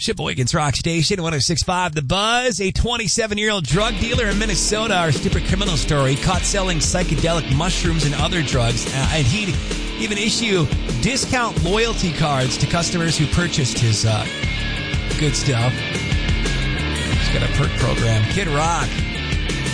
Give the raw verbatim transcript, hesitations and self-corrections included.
Sheboygan's Rock Station, one oh six point five The Buzz. A twenty-seven-year-old drug dealer in Minnesota, our stupid criminal story, caught selling psychedelic mushrooms and other drugs. Uh, and he'd even issue discount loyalty cards to customers who purchased his uh, good stuff. He's got a perk program. Kid Rock.